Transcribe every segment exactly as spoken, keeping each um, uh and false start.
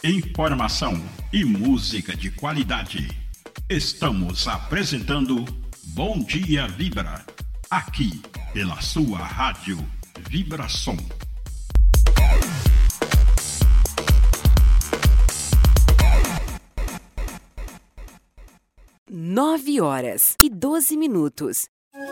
Informação e música de qualidade. Estamos apresentando Bom Dia Vibra, aqui pela sua rádio Vibração. Nove horas e doze minutos.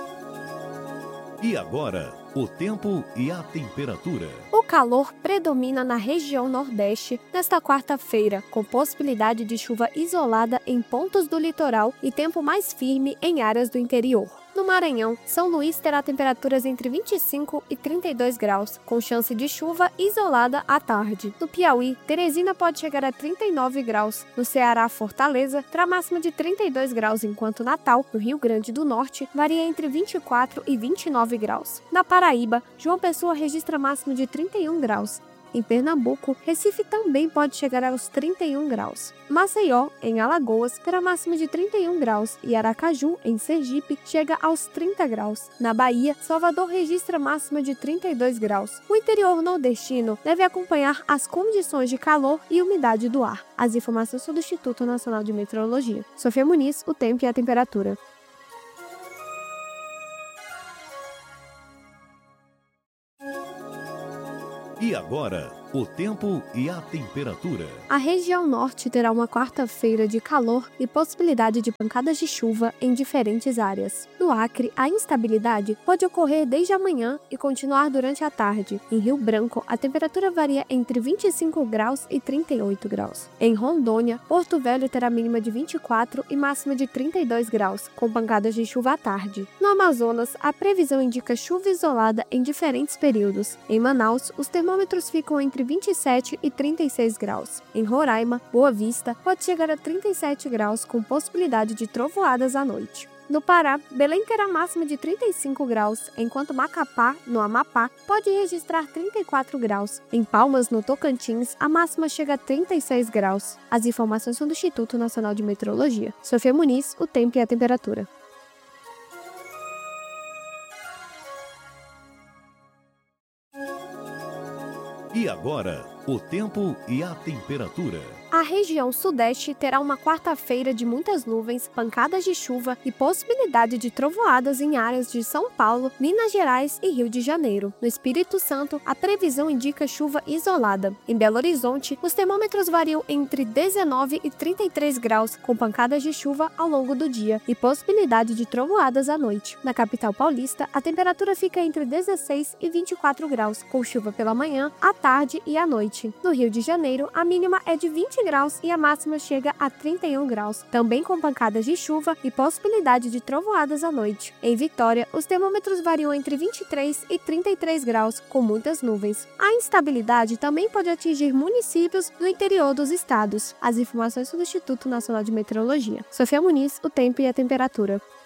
E agora, o tempo e a temperatura. O calor predomina na região Nordeste nesta quarta-feira, com possibilidade de chuva isolada em pontos do litoral e tempo mais firme em áreas do interior. No Maranhão, São Luís terá temperaturas entre vinte e cinco e trinta e dois graus, com chance de chuva isolada à tarde. No Piauí, Teresina pode chegar a trinta e nove graus. No Ceará, Fortaleza terá máxima de trinta e dois graus, enquanto Natal, no Rio Grande do Norte, varia entre vinte e quatro e vinte e nove graus. Na Paraíba, João Pessoa registra máxima de trinta e um graus. Em Pernambuco, Recife também pode chegar aos trinta e um graus. Maceió, em Alagoas, terá máxima de trinta e um graus e Aracaju, em Sergipe, chega aos trinta graus. Na Bahia, Salvador registra máxima de trinta e dois graus. O interior nordestino deve acompanhar as condições de calor e umidade do ar. As informações são do Instituto Nacional de Meteorologia. Sofia Muniz, o tempo e a temperatura. E agora, o tempo e a temperatura. A região norte terá uma quarta-feira de calor e possibilidade de pancadas de chuva em diferentes áreas. No Acre, a instabilidade pode ocorrer desde amanhã e continuar durante a tarde. Em Rio Branco, a temperatura varia entre vinte e cinco graus e trinta e oito graus. Em Rondônia, Porto Velho terá mínima de vinte e quatro e máxima de trinta e dois graus, com pancadas de chuva à tarde. No Amazonas, a previsão indica chuva isolada em diferentes períodos. Em Manaus, os termômetros ficam entre vinte e sete e trinta e seis graus. Em Roraima, Boa Vista pode chegar a trinta e sete graus, com possibilidade de trovoadas à noite. No Pará, Belém terá máxima de trinta e cinco graus, enquanto Macapá, no Amapá, pode registrar trinta e quatro graus. Em Palmas, no Tocantins, a máxima chega a trinta e seis graus. As informações são do Instituto Nacional de Meteorologia. Sofia Muniz, o tempo e a temperatura. E agora, o tempo e a temperatura. A região sudeste terá uma quarta-feira de muitas nuvens, pancadas de chuva e possibilidade de trovoadas em áreas de São Paulo, Minas Gerais e Rio de Janeiro. No Espírito Santo, a previsão indica chuva isolada. Em Belo Horizonte, os termômetros variam entre dezenove e trinta e três graus, com pancadas de chuva ao longo do dia e possibilidade de trovoadas à noite. Na capital paulista, a temperatura fica entre dezesseis e vinte e quatro graus, com chuva pela manhã, à tarde e à noite. No Rio de Janeiro, a mínima é de vinte graus e a máxima chega a trinta e um graus, também com pancadas de chuva e possibilidade de trovoadas à noite. Em Vitória, os termômetros variam entre vinte e três e trinta e três graus, com muitas nuvens. A instabilidade também pode atingir municípios do interior dos estados. As informações são do Instituto Nacional de Meteorologia. Sofia Muniz, o tempo e a temperatura.